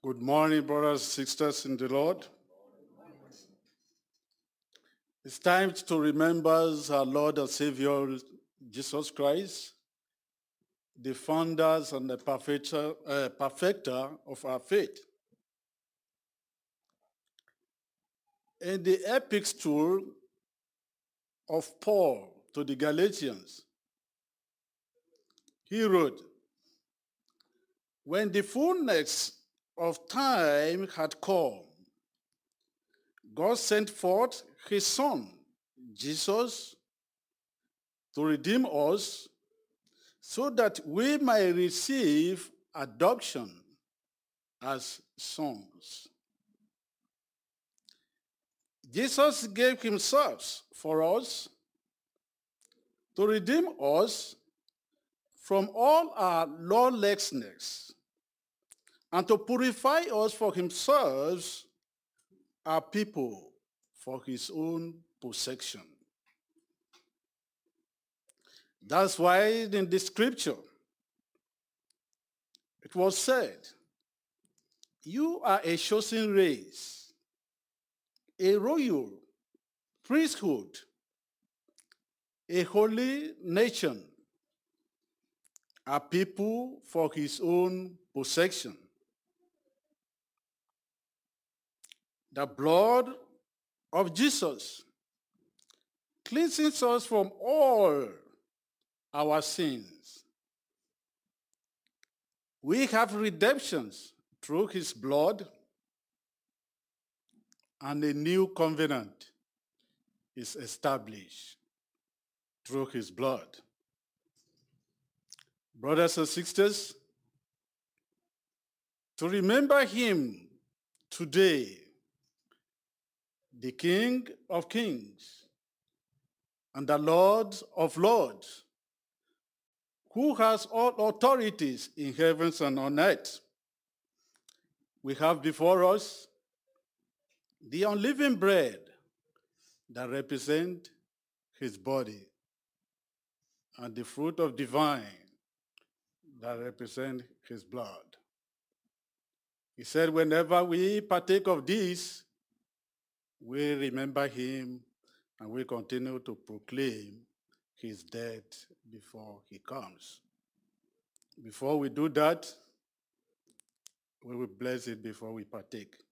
Good morning, brothers and sisters in the Lord. It's time to remember our Lord and Savior, Jesus Christ, the founders and the perfecter of our faith. In the epistle of Paul to the Galatians, he wrote, "When the fullness of time had come, God sent forth his Son, Jesus, to redeem us so that we might receive adoption as sons." Jesus gave himself for us to redeem us from all our lawlessness and to purify us for himself, our people, for his own possession. That's why in the scripture it was said, "You are a chosen race, a royal priesthood, a holy nation, a people for his own possession." The blood of Jesus cleanses us from all our sins. We have redemption through his blood, and a new covenant is established through his blood. Brothers and sisters, to remember him today, the King of Kings and the Lord of Lords, who has all authorities in heavens and on earth, we have before us the unleavened bread that represent his body, and the fruit of the vine that represent his blood. He said, whenever we partake of this, we remember him and we continue to proclaim his death before he comes. Before we do that, we will bless it before we partake.